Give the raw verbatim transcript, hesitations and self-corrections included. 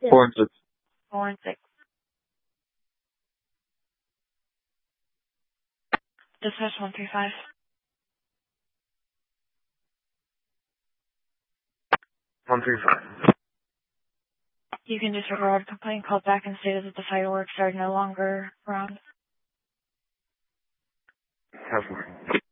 Four and six. Four and six. Dispatch one three five. One three five. You can disregard complaint called back and stated that the fireworks are no longer around. Have one.